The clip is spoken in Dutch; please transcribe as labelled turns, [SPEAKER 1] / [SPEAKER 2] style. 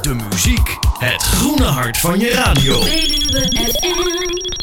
[SPEAKER 1] De muziek, het groene hart van je radio.
[SPEAKER 2] Veluwe FM.